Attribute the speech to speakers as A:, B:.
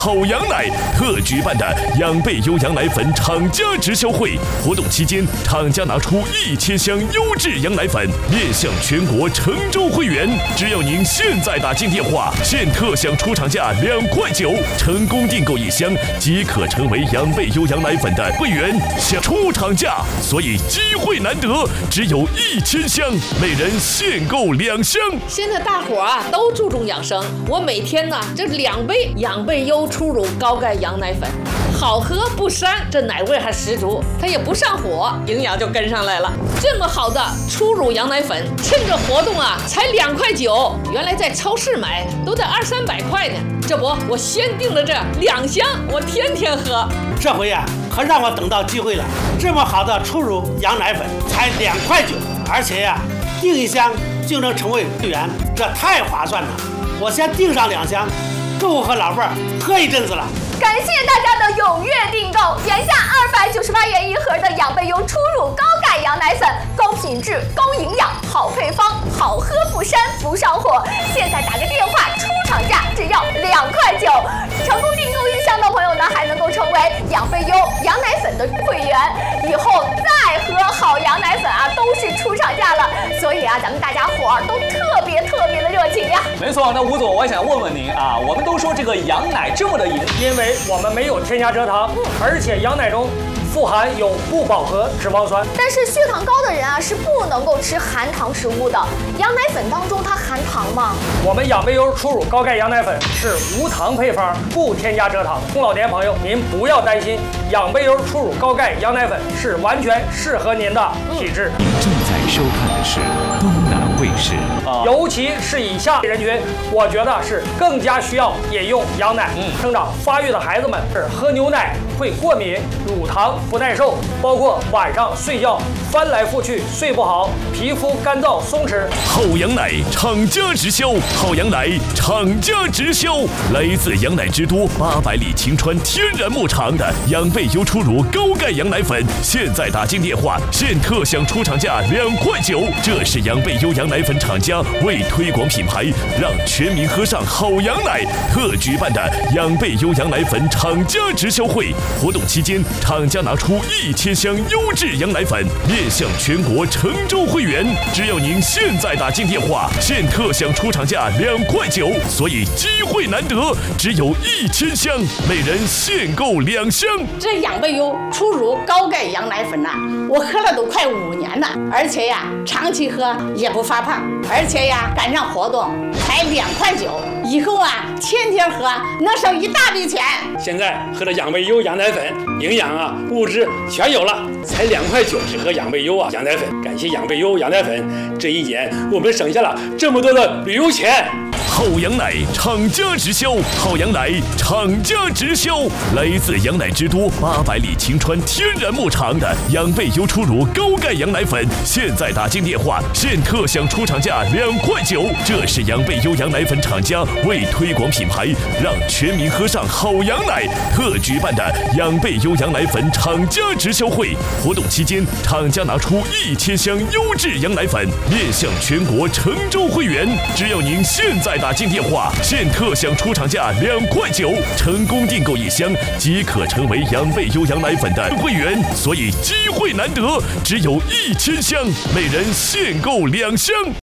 A: 好羊奶特举办的养贝优羊奶粉厂家直销会，活动期间，厂家拿出1000箱优质羊奶粉面向全国诚州会员，只要您现在打进电话，现特享出厂价2.9块，成功订购1箱即可成为养贝优羊奶粉的会员，享出厂价，所以机会难得，只有1000箱，每人限购2箱。
B: 现在大伙都注重养生，我每天呢这2杯养贝优初乳高钙羊奶粉，好喝不膻，这奶味还十足，它也不上火，营养就跟上来了。这么好的初乳羊奶粉，趁着活动才2.9块，原来在超市买都在200-300块呢。这不，我先订了这2箱，我天天喝。
C: 这回可让我等到机会了。这么好的初乳羊奶粉才2.9块，而且订1箱就能成为会员，这太划算了。我先订上2箱。够我和老伴喝一阵子了。
D: 感谢大家的踊跃订购，原价298元1盒的养贝优初乳高钙羊奶粉，高品质、高营养、好配方，好喝不膻不上火。现在打个电话，出厂价只要2.9块。成功订购1箱的朋友呢，还能够成为养贝优羊奶粉的会员，以后再喝好羊奶粉都是出厂价了。所以咱们大家伙都特别的热情呀。
E: 没错，那吴总，我想问问您我们都说这个羊奶这么的营，
F: 因为我们没有添加蔗糖，而且羊奶中富含有不饱和脂肪酸。
D: 但是血糖高的人是不能够吃含糖食物的。羊奶粉当中它含糖吗？
F: 我们养贝优初乳高钙羊奶粉是无糖配方，不添加蔗糖。中老年朋友您不要担心，养贝优初乳高钙羊奶粉是完全适合您的体质。
G: 您正在收看的是东南卫视。
F: 尤其是以下人群，我觉得是更加需要饮用羊奶。生长发育的孩子们是喝牛奶会过敏、乳糖不耐受，包括晚上睡觉翻来覆去睡不好，皮肤干燥松弛。
A: 好羊奶厂家直销，好羊奶厂家直销，来自羊奶之都800里晴川天然牧场的养贝优初乳高钙羊奶粉，现在打进电话，现特享出厂价2.9块。这是养贝优羊奶粉厂家为推广品牌，让全民喝上好羊奶特举办的养贝优羊奶粉厂家直销会，活动期间，厂家拿出1000箱优质羊奶粉面向全国诚州会员，只要您现在打进电话，现特享出厂价2.9块，所以机会难得，只有1000箱，每人限购2箱。
B: 这养贝优初乳高钙羊奶粉我喝了都快5年了，而且长期喝也不发胖，而且赶上活动才2.9块，以后天天喝能省一大笔钱。
C: 现在喝的养贝优羊奶粉，营养物质全有了，才2.9块只喝养贝优羊奶粉。感谢养贝优羊奶粉，这1年我们省下了这么多的旅游钱。
A: 好羊奶厂家直销，好羊奶厂家直销，来自羊奶之都800里晴川天然牧场的养贝优初乳高钙羊奶粉，现在打进电话，现特享出厂价2.9块。这是养贝优羊奶粉厂家为推广品牌，让全民喝上好羊奶特举办的养贝优羊奶粉厂家直销会，活动期间，厂家拿出1000箱优质羊奶粉面向全国诚州会员，只要您现在打进电话，现特享出厂价2.9块，成功订购1箱即可成为养贝优羊奶粉的会员，所以机会难得，只有1000箱，每人限购2箱。